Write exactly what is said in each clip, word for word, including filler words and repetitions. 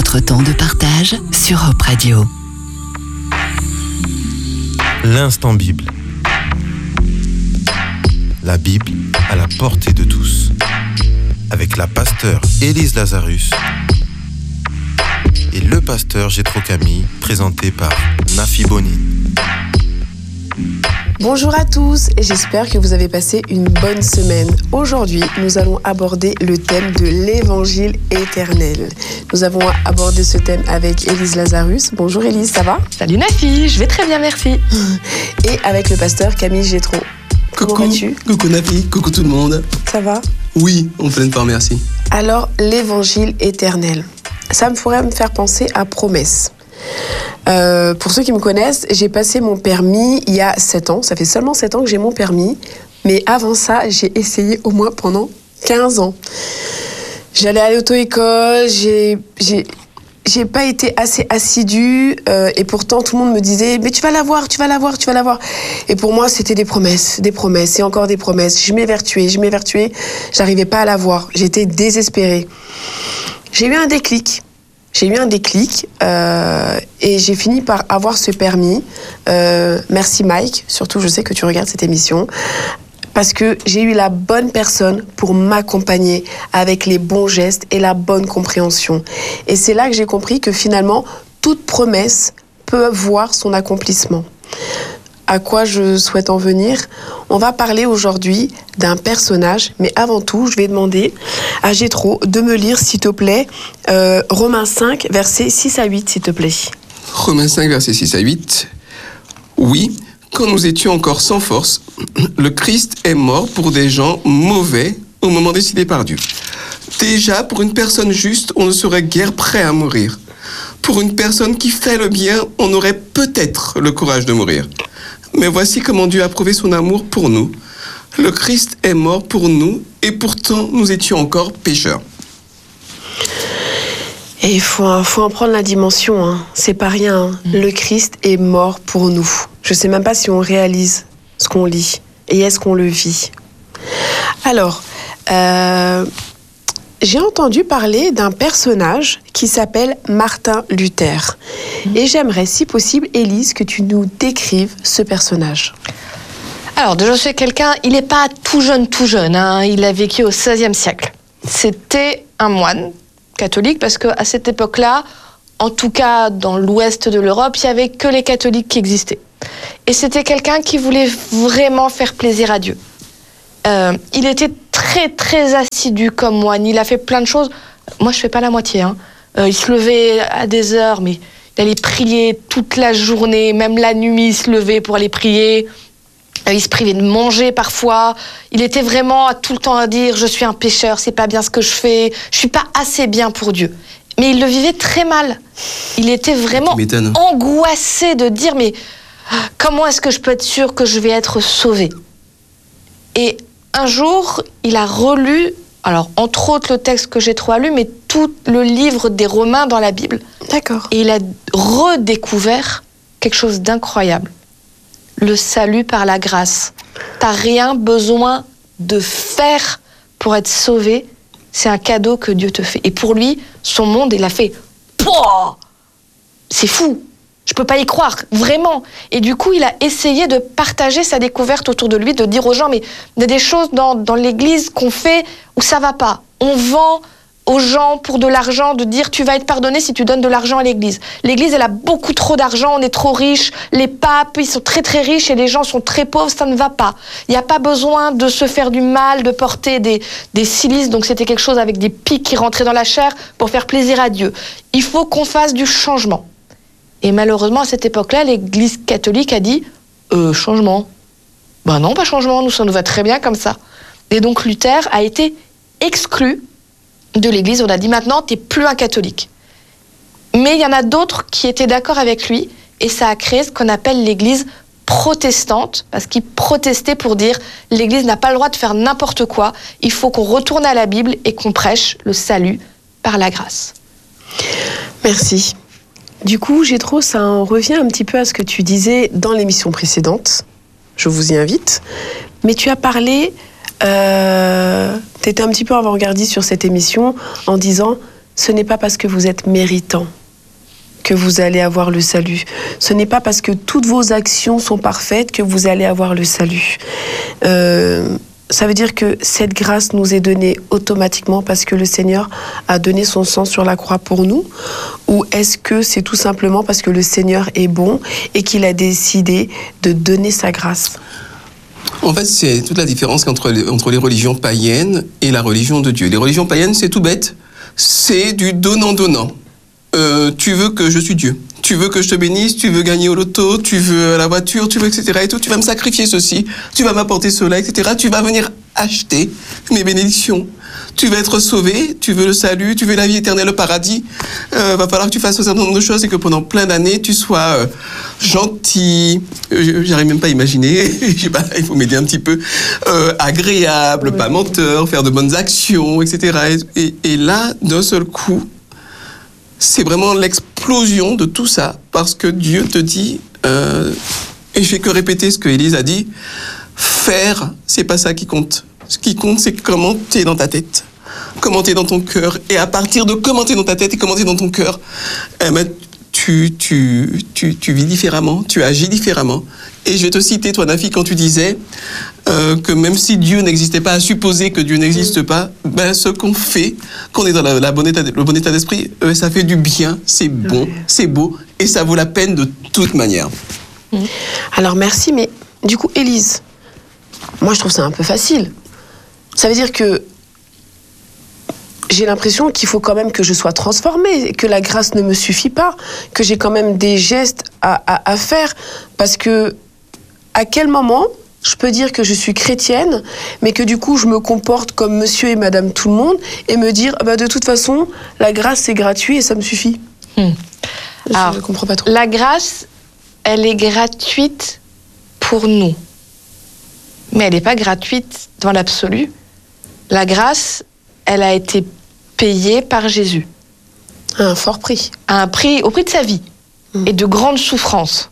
votre temps de partage sur Hope Radio. L'instant Bible. La Bible à la portée de tous. Avec la pasteure Élise Lazarus et le pasteur Jétro Camille, présenté par Nafi Boni. Bonjour à tous et j'espère que vous avez passé une bonne semaine. Aujourd'hui, nous allons aborder le thème de l'évangile éternel. Nous avons abordé ce thème avec Élise Lazarus. Bonjour Élise, ça va ? Salut Nafi, je vais très bien, merci. Et avec le pasteur Camille Jétro. Comment Coucou, vas-tu ? coucou Nafi, coucou tout le monde. Ça va ? Oui, en pleine forme, merci. Alors, l'évangile éternel, ça me pourrait me faire penser à promesse. Euh, pour ceux qui me connaissent, j'ai passé mon permis il y a sept ans. Ça fait seulement sept ans que j'ai mon permis. Mais avant ça, j'ai essayé au moins pendant quinze ans. J'allais à l'auto-école, j'ai, j'ai, j'ai pas été assez assidue. Euh, et pourtant, tout le monde me disait « Mais tu vas l'avoir, tu vas l'avoir, tu vas l'avoir ». Et pour moi, c'était des promesses, des promesses et encore des promesses. Je m'évertuais, je m'évertuais. J'arrivais pas à l'avoir. J'étais désespérée. J'ai eu un déclic. J'ai eu un déclic euh, et j'ai fini par avoir ce permis. Euh, merci Mike, surtout je sais que tu regardes cette émission, parce que j'ai eu la bonne personne pour m'accompagner avec les bons gestes et la bonne compréhension. Et c'est là que j'ai compris que finalement, toute promesse peut voir son accomplissement. À quoi je souhaite en venir ? On va parler aujourd'hui d'un personnage, mais avant tout, je vais demander à Jétro de me lire, s'il te plaît, euh, Romains cinq, versets six à huit, s'il te plaît. Romains cinq, versets six à huit. Oui, quand nous étions encore sans force, le Christ est mort pour des gens mauvais au moment décidé par Dieu. Déjà, pour une personne juste, on ne serait guère prêt à mourir. Pour une personne qui fait le bien, on aurait peut-être le courage de mourir. Mais voici comment Dieu a prouvé son amour pour nous. Le Christ est mort pour nous et pourtant nous étions encore pécheurs. Et il faut, faut en prendre la dimension, hein. C'est pas rien. Hein. Mmh. Le Christ est mort pour nous. Je sais même pas si on réalise ce qu'on lit et est-ce qu'on le vit. Alors, euh, j'ai entendu parler d'un personnage qui s'appelle Martin Luther. Mmh. Et j'aimerais, si possible, Élise, que tu nous décrives ce personnage. Alors, déjà, c'est quelqu'un, il n'est pas tout jeune, tout jeune. Hein, il a vécu au seizième siècle. C'était un moine catholique, parce qu'à cette époque-là, en tout cas dans l'ouest de l'Europe, il n'y avait que les catholiques qui existaient. Et c'était quelqu'un qui voulait vraiment faire plaisir à Dieu. Euh, il était très, très assidu comme moine. Il a fait plein de choses. Moi, je ne fais pas la moitié. Hein. Euh, il se levait à des heures, mais il allait prier toute la journée. Même la nuit, il se levait pour aller prier. Euh, il se privait de manger parfois. Il était vraiment à tout le temps à dire « Je suis un pécheur, c'est pas bien ce que je fais. Je suis pas assez bien pour Dieu. » Mais il le vivait très mal. Il était vraiment angoissé de dire « Mais comment est-ce que je peux être sûr que je vais être sauvé ?» Et un jour, il a relu, alors entre autres le texte que j'ai trop lu, mais tout le livre des Romains dans la Bible. D'accord. Et il a redécouvert quelque chose d'incroyable. Le salut par la grâce. T'as rien besoin de faire pour être sauvé. C'est un cadeau que Dieu te fait. Et pour lui, son monde, il a fait « Pouah !» C'est fou. Je peux pas y croire, vraiment. Et du coup, il a essayé de partager sa découverte autour de lui, de dire aux gens, mais il y a des choses dans, dans l'église qu'on fait où ça va pas. On vend aux gens pour de l'argent, de dire tu vas être pardonné si tu donnes de l'argent à l'église. L'église, elle a beaucoup trop d'argent, on est trop riche. Les papes, ils sont très très riches et les gens sont très pauvres, ça ne va pas. Il n'y a pas besoin de se faire du mal, de porter des, des cilices, donc c'était quelque chose avec des pics qui rentraient dans la chair pour faire plaisir à Dieu. Il faut qu'on fasse du changement. Et malheureusement, à cette époque-là, l'Église catholique a dit euh, « Changement ». Ben non, pas changement, nous, ça nous va très bien comme ça. Et donc Luther a été exclu de l'Église. On a dit « Maintenant, t'es plus un catholique ». Mais il y en a d'autres qui étaient d'accord avec lui, et ça a créé ce qu'on appelle l'Église protestante, parce qu'ils protestaient pour dire « L'Église n'a pas le droit de faire n'importe quoi, il faut qu'on retourne à la Bible et qu'on prêche le salut par la grâce ». Merci. Du coup, Jétro, ça en revient un petit peu à ce que tu disais dans l'émission précédente. Je vous y invite. Mais tu as parlé, euh, tu étais un petit peu avant-gardiste sur cette émission en disant ce n'est pas parce que vous êtes méritant que vous allez avoir le salut. Ce n'est pas parce que toutes vos actions sont parfaites que vous allez avoir le salut. Euh, ça veut dire que cette grâce nous est donnée automatiquement parce que le Seigneur a donné son sang sur la croix pour nous? Ou est-ce que c'est tout simplement parce que le Seigneur est bon et qu'il a décidé de donner sa grâce? En fait, c'est toute la différence entre les, entre les religions païennes et la religion de Dieu. Les religions païennes, c'est tout bête. C'est du donnant-donnant. Euh, tu veux que je suis Dieu. Tu veux que je te bénisse, tu veux gagner au loto, tu veux la voiture, tu veux et cetera. Et tout. Tu vas me sacrifier ceci, tu vas m'apporter cela, et cetera. Tu vas venir acheter mes bénédictions. Tu veux être sauvé, tu veux le salut, tu veux la vie éternelle, le paradis. Euh, va falloir que tu fasses un certain nombre de choses et que pendant plein d'années, tu sois euh, gentil. Euh, J'arrive même pas à imaginer. Je sais pas, il faut m'aider un petit peu. Euh, agréable, oui. Pas menteur, faire de bonnes actions, et cetera. Et, et, et là, d'un seul coup, c'est vraiment l'explosion de tout ça, parce que Dieu te dit, euh, et je fais que répéter ce que Élise a dit, faire, c'est pas ça qui compte. Ce qui compte, c'est comment t'es dans ta tête, comment t'es dans ton cœur, et à partir de comment t'es dans ta tête et comment t'es dans ton cœur, eh ben, tu, tu, tu, tu vis différemment, tu agis différemment. Et je vais te citer, toi, Nafi, quand tu disais euh, que même si Dieu n'existait pas, à supposer que Dieu n'existe pas, ben, ce qu'on fait, qu'on est dans la, la bon état, le bon état d'esprit, euh, ça fait du bien, c'est bon, ouais. C'est beau, et ça vaut la peine de toute manière. Alors, merci, mais du coup, Élise, moi, je trouve ça un peu facile. Ça veut dire que j'ai l'impression qu'il faut quand même que je sois transformée, que la grâce ne me suffit pas, que j'ai quand même des gestes à, à, à faire, parce que à quel moment je peux dire que je suis chrétienne, mais que du coup je me comporte comme monsieur et madame tout le monde, et me dire, bah, de toute façon, la grâce c'est gratuit et ça me suffit. Hmm. Je, Alors, je comprends pas trop. La grâce, elle est gratuite pour nous, mais elle n'est pas gratuite dans l'absolu. La grâce, elle a été payée par Jésus. À un fort prix. À un prix, au prix de sa vie mmh. et de grandes souffrances.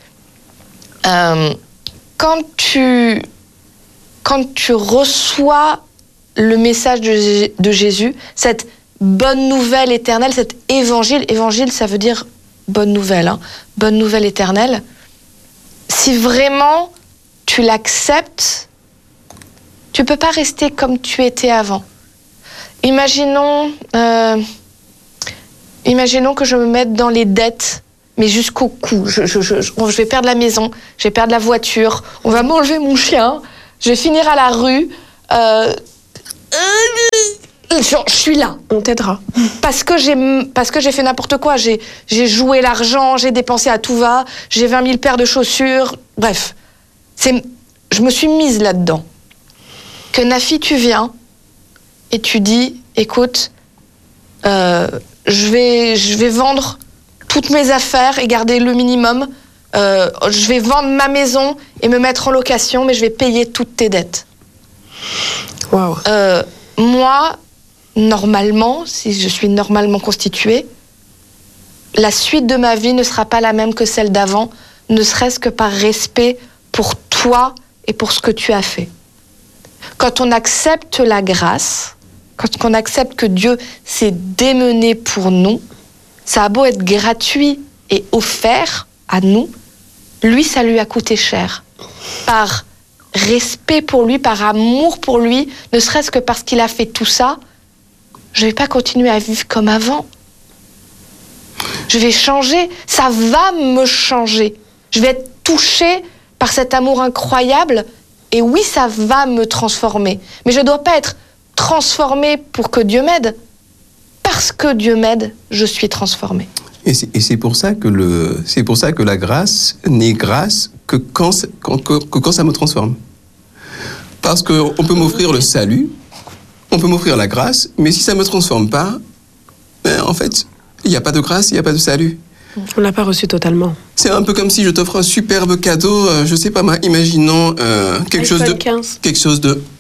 Euh, quand tu, quand tu reçois le message de, de Jésus, cette bonne nouvelle éternelle, cet évangile, évangile ça veut dire bonne nouvelle, hein, bonne nouvelle éternelle, si vraiment tu l'acceptes, tu peux pas rester comme tu étais avant. Imaginons, euh, imaginons que je me mette dans les dettes, mais jusqu'au cou. Je, je, je, je vais perdre la maison, je vais perdre la voiture, on va m'enlever mon chien, je vais finir à la rue. Euh, je, je suis là. On t'aidera. Parce que j'ai, parce que j'ai fait n'importe quoi. J'ai, j'ai joué l'argent, j'ai dépensé à tout va, j'ai vingt mille paires de chaussures. Bref, c'est, je me suis mise là-dedans. Que Nafi, tu viens et tu dis, écoute, euh, je vais, je vais vendre toutes mes affaires et garder le minimum. Euh, je vais vendre ma maison et me mettre en location, mais je vais payer toutes tes dettes. Waouh. Euh, moi, normalement, si je suis normalement constituée, la suite de ma vie ne sera pas la même que celle d'avant, ne serait-ce que par respect pour toi et pour ce que tu as fait. Quand on accepte la grâce, quand on accepte que Dieu s'est démené pour nous, ça a beau être gratuit et offert à nous, lui, ça lui a coûté cher. Par respect pour lui, par amour pour lui, ne serait-ce que parce qu'il a fait tout ça, je ne vais pas continuer à vivre comme avant. Je vais changer, ça va me changer. Je vais être touchée par cet amour incroyable. Et oui, ça va me transformer. Mais je ne dois pas être transformée pour que Dieu m'aide. Parce que Dieu m'aide, je suis transformée. Et c'est, et c'est pour ça que le, c'est pour ça que la grâce n'est grâce que quand, quand, que, que quand ça me transforme. Parce qu'on peut m'offrir le salut, on peut m'offrir la grâce, mais si ça ne me transforme pas, ben en fait, il n'y a pas de grâce, il n'y a pas de salut. On l'a pas reçu totalement. C'est un peu comme si je t'offre un superbe cadeau, euh, je sais pas moi, imaginons euh, quelque chose de, quinze. quelque chose de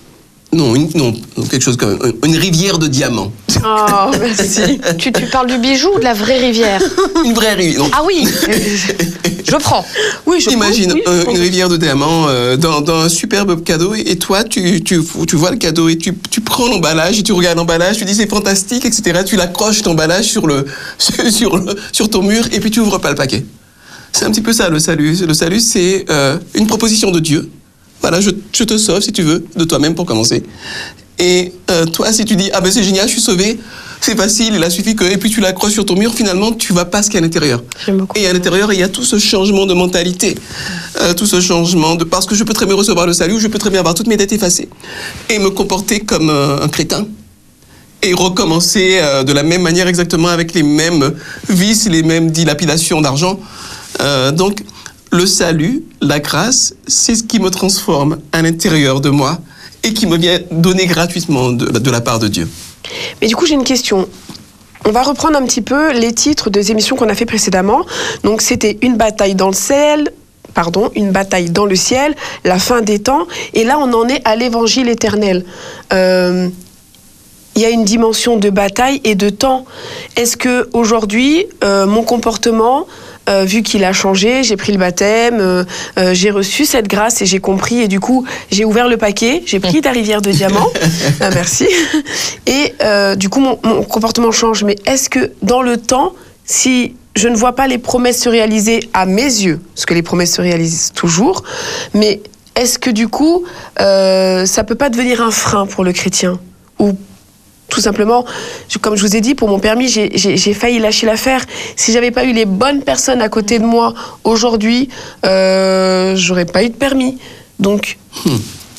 Non, une, non, quelque chose comme une rivière de diamants. Oh, merci. Tu, tu parles du bijou ou de la vraie rivière? Une vraie rivière. Ah oui, je prends. Oui, je Imagine pense, oui, euh, je pense. une rivière de diamants euh, dans, dans un superbe cadeau et, et toi, tu, tu, tu vois le cadeau et tu, tu prends l'emballage et tu regardes l'emballage, tu dis c'est fantastique, et cetera. Tu l'accroches ton emballage sur, le, sur, le, sur ton mur et puis tu ouvres pas le paquet. C'est un petit peu ça le salut. Le salut, c'est euh, une proposition de Dieu. Voilà, je, je te sauve si tu veux, de toi-même pour commencer. Et euh, toi, si tu dis, ah ben c'est génial, je suis sauvé, c'est facile, il a suffi que... Et puis tu l'accroches sur ton mur, finalement, tu vas pas ce qu'il y a à l'intérieur. J'aime beaucoup. Et à l'intérieur, il y a tout ce changement de mentalité. Euh, tout ce changement de... Parce que je peux très bien recevoir le salut, je peux très bien avoir toutes mes dettes effacées. Et me comporter comme euh, un crétin. Et recommencer euh, de la même manière, exactement avec les mêmes vices, les mêmes dilapidations d'argent. Euh, donc... Le salut, la grâce, c'est ce qui me transforme à l'intérieur de moi et qui me vient donner gratuitement de, de la part de Dieu. Mais du coup, j'ai une question. On va reprendre un petit peu les titres des émissions qu'on a fait précédemment. Donc, c'était Une bataille dans le ciel, pardon, Une bataille dans le ciel, La fin des temps. Et là, on en est à l'évangile éternel. Euh, il y a une dimension de bataille et de temps. Est-ce que aujourd'hui, euh, mon comportement... Euh, vu qu'il a changé, j'ai pris le baptême, euh, euh, j'ai reçu cette grâce et j'ai compris. Et du coup, j'ai ouvert le paquet, j'ai pris ta rivière de diamants. Ah, merci. Et euh, du coup, mon, mon comportement change. Mais est-ce que dans le temps, si je ne vois pas les promesses se réaliser à mes yeux, parce que les promesses se réalisent toujours, mais est-ce que du coup, euh, ça peut pas devenir un frein pour le chrétien? Ou tout simplement, je, comme je vous ai dit, pour mon permis, j'ai, j'ai, j'ai failli lâcher l'affaire. Si j'avais pas eu les bonnes personnes à côté de moi aujourd'hui, euh, j'aurais pas eu de permis. Donc, Hmm.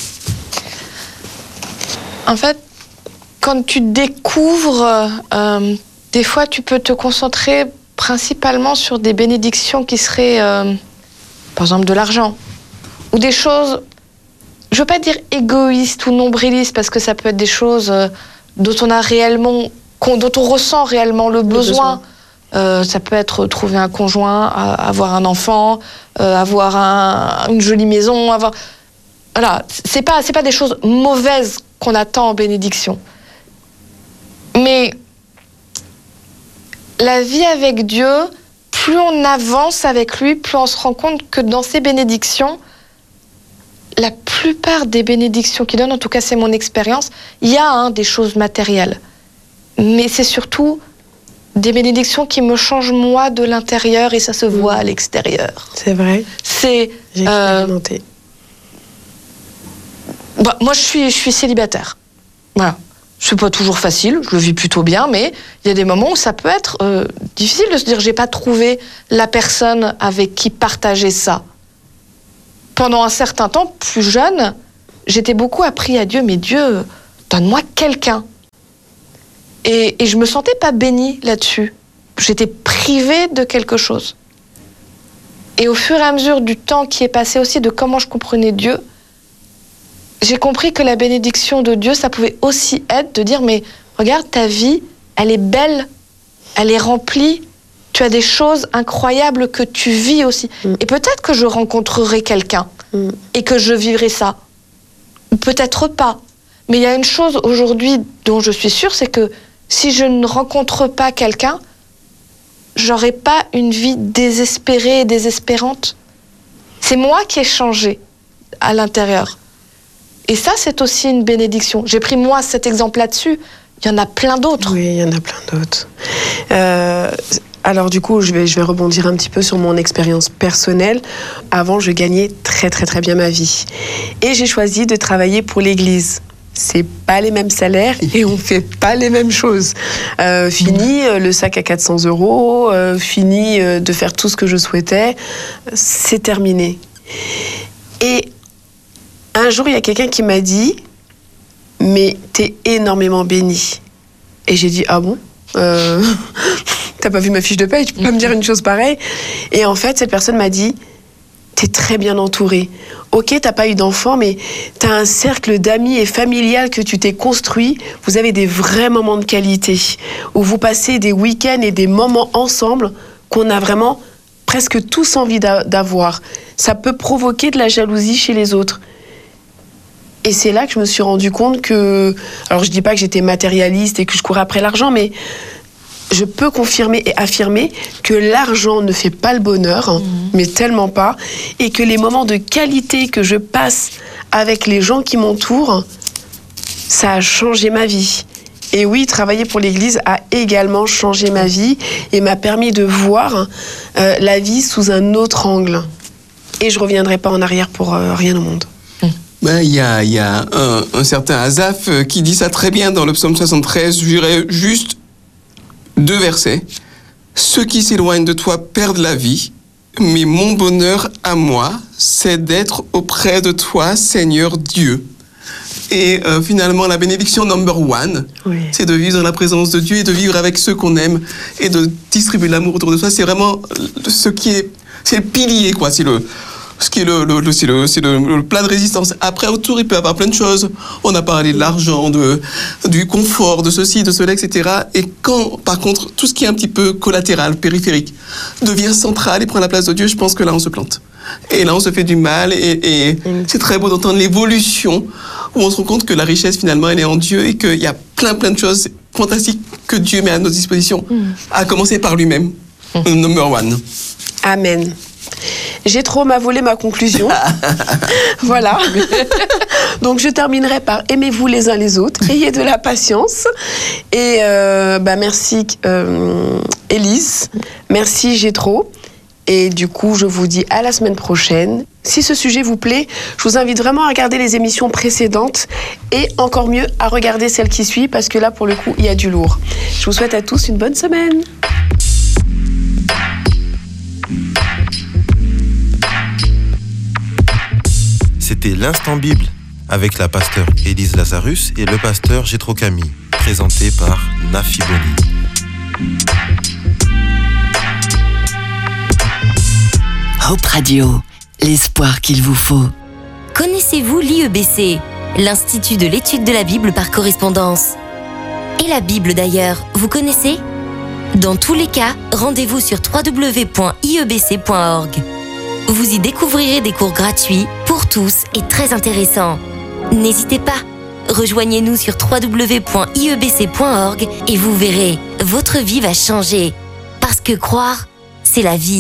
En fait, quand tu découvres, euh, des fois, tu peux te concentrer principalement sur des bénédictions qui seraient, euh, par exemple, de l'argent. Ou des choses, je veux pas dire égoïstes ou nombrilistes, parce que ça peut être des choses... Euh, dont on a réellement, dont on ressent réellement le besoin. Le besoin. Euh, ça peut être trouver un conjoint, avoir un enfant, euh, avoir un, une jolie maison, avoir. Voilà, c'est pas, c'est pas des choses mauvaises qu'on attend en bénédiction. Mais la vie avec Dieu, plus on avance avec lui, plus on se rend compte que dans ces bénédictions, la plupart des bénédictions qu'il donne, en tout cas c'est mon expérience, il y a hein, des choses matérielles. Mais c'est surtout des bénédictions qui me changent moi de l'intérieur et ça se voit à l'extérieur. c'est vrai. C'est... J'ai expérimenté. Euh, bah, moi je suis, je suis célibataire. Voilà. C'est pas toujours facile, je le vis plutôt bien, mais il y a des moments où ça peut être euh, difficile de se dire j'ai pas trouvé la personne avec qui partager ça. Pendant un certain temps, plus jeune, j'étais beaucoup appris à Dieu, mais Dieu, donne-moi quelqu'un. Et, et je me sentais pas bénie là-dessus. J'étais privée de quelque chose. Et au fur et à mesure du temps qui est passé aussi, de comment je comprenais Dieu, j'ai compris que la bénédiction de Dieu, ça pouvait aussi être de dire, mais regarde, ta vie, elle est belle, elle est remplie, tu as des choses incroyables que tu vis aussi. Mm. Et peut-être que je rencontrerai quelqu'un mm. et que je vivrai ça. Ou peut-être pas. Mais il y a une chose aujourd'hui dont je suis sûre, c'est que si je ne rencontre pas quelqu'un, j'aurai pas une vie désespérée et désespérante. C'est moi qui ai changé à l'intérieur. Et ça, c'est aussi une bénédiction. J'ai pris moi cet exemple là-dessus. Il y en a plein d'autres. Oui, il y en a plein d'autres. Euh... Alors du coup, je vais, je vais rebondir un petit peu sur mon expérience personnelle. Avant, je gagnais très très très bien ma vie. Et j'ai choisi de travailler pour l'église. C'est pas les mêmes salaires et on fait pas les mêmes choses. Euh, fini euh, le sac à quatre cents euros, euh, fini euh, de faire tout ce que je souhaitais. C'est terminé. Et un jour, il y a quelqu'un qui m'a dit « Mais t'es énormément bénie. » Et j'ai dit « Ah bon euh... ?» T'as pas vu ma fiche de paye, tu peux pas me dire une chose pareille. Et en fait, cette personne m'a dit, t'es très bien entourée. Ok, t'as pas eu d'enfant, mais t'as un cercle d'amis et familial que tu t'es construit. Vous avez des vrais moments de qualité, où vous passez des week-ends et des moments ensemble qu'on a vraiment presque tous envie d'avoir. Ça peut provoquer de la jalousie chez les autres. Et c'est là que je me suis rendu compte que, alors je dis pas que j'étais matérialiste et que je courais après l'argent, mais je peux confirmer et affirmer que l'argent ne fait pas le bonheur, mmh. mais tellement pas, et que les moments de qualité que je passe avec les gens qui m'entourent, ça a changé ma vie. Et oui, travailler pour l'Église a également changé ma vie et m'a permis de voir euh, la vie sous un autre angle. Et je reviendrai pas en arrière pour euh, rien au monde. Ben, il y a, y a un, un certain Asaph qui dit ça très bien dans le psaume soixante-treize. Je dirais juste deux versets. Ceux qui s'éloignent de toi perdent la vie, mais mon bonheur à moi, c'est d'être auprès de toi, Seigneur Dieu. Et euh, finalement, la bénédiction number one, oui. c'est de vivre dans la présence de Dieu et de vivre avec ceux qu'on aime et de distribuer l'amour autour de soi. C'est vraiment ce qui est, c'est le pilier, quoi. C'est le, ce qui est le, le, le, c'est le, c'est le, le plat de résistance. Après, autour, il peut y avoir plein de choses. On a parlé de l'argent, de, du confort, de ceci, de cela, et cetera. Et quand, par contre, tout ce qui est un petit peu collatéral, périphérique, devient central et prend la place de Dieu, je pense que là, on se plante. Et là, on se fait du mal. Et, et mmh. c'est très beau d'entendre l'évolution où on se rend compte que la richesse, finalement, elle est en Dieu et qu'il y a plein, plein de choses fantastiques que Dieu met à notre disposition, mmh. à commencer par lui-même. Mmh. Number one. Amen. Jétro m'a volé ma conclusion. Voilà. Donc je terminerai par aimez-vous les uns les autres, ayez de la patience. Et euh, bah merci euh, Élise, merci Jétro. Et du coup, je vous dis à la semaine prochaine. Si ce sujet vous plaît, je vous invite vraiment à regarder les émissions précédentes et encore mieux à regarder celle qui suit parce que là, pour le coup, il y a du lourd. Je vous souhaite à tous une bonne semaine. C'était l'Instant Bible avec la pasteure Élise Lazarus et le pasteur Jétro Camille, présenté par Nafi Boni. Hope Radio, l'espoir qu'il vous faut. Connaissez-vous l'I E B C, l'Institut de l'étude de la Bible par correspondance? Et la Bible d'ailleurs, vous connaissez? Dans tous les cas, rendez-vous sur w w w point i e b c point org. Vous y découvrirez des cours gratuits pour tous et très intéressants. N'hésitez pas, rejoignez-nous sur w w w point i e b c point org et vous verrez, votre vie va changer. Parce que croire, c'est la vie.